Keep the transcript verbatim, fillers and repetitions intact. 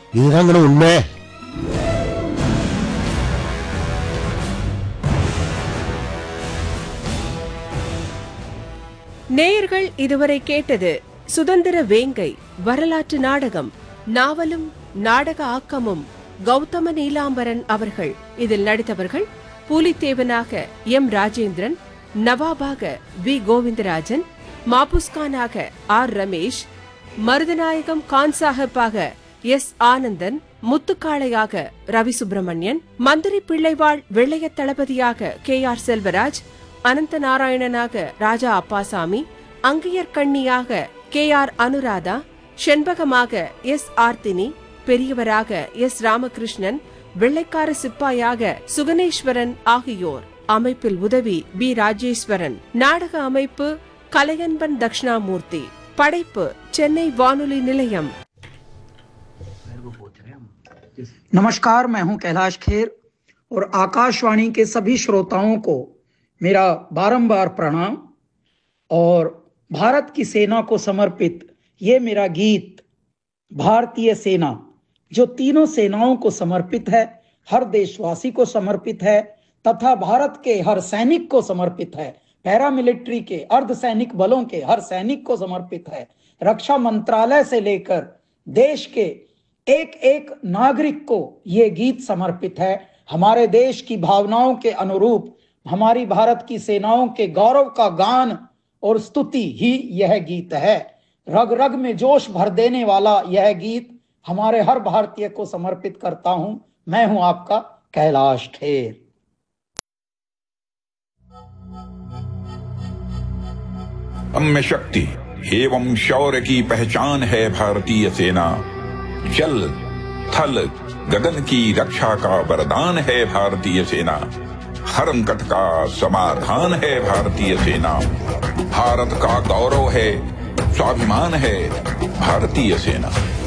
இதுதாங்க உண்மை. நேயர்கள் இதுவரை கேட்டது சுதந்திர வேங்கை வரலாற்று நாடகம். நாவலும் நாடக ஆக்கமும் கௌதம நீலாம்பரன் அவர்கள். இதில் நடித்தவர்கள் பூலித்தேவனாக M Rajendran, நவாபாக we Govindarajan, மாபுஸ்கானாக R Ramesh, Marudhanayagam Khan சாஹிப்பாக S Anandan, முத்துக்காளையாக Ravi Subramanian, மந்திரி பிள்ளைவாள் வெள்ளைய தளபதியாக கே ஆர் செல்வராஜ், அனந்த நாராயணனாக ராஜா Appasamy, அங்கியர் கண்ணியாக K R Anuradha, செண்பகமாக S Arthini, பெரியவராக S Ramakrishnan, வெள்ளைக்கார சிப்பாயாக சுகனேஸ்வரன் ஆகியோர். அமைப்பில் உதவி பி ராஜேஸ்வரன். நாடக அமைப்பு கலையன்பன் தட்சிணாமூர்த்தி. படைப்பு சென்னை வானொலி நிலையம். नमस्कार, मैं हूं कैलाश खेर और आकाशवाणी के सभी श्रोताओं को मेरा बारंबार प्रणाम। और भारत की सेना को समर्पित ये मेरा गीत भारतीय सेना, जो तीनों सेनाओं को समर्पित है, हर देशवासी को समर्पित है तथा भारत के हर सैनिक को समर्पित है, पैरामिलिट्री के अर्धसैनिक बलों के हर सैनिक को समर्पित है, रक्षा मंत्रालय से लेकर देश के एक एक नागरिक को ये गीत समर्पित है। हमारे देश की भावनाओं के अनुरूप हमारी भारत की सेनाओं के गौरव का गान और स्तुति ही यह गीत है। रग रग में जोश भर देने वाला यह गीत हमारे हर भारतीय को समर्पित करता हूं। मैं हूं आपका कैलाश खेर। अम्य शक्ति एवं शौर्य की पहचान है भारतीय सेना। जल थल गगन की रक्षा का वरदान है भारतीय सेना। हर संकट का समाधान है भारतीय सेना। भारत का गौरव है, स्वाभिमान है भारतीय सेना।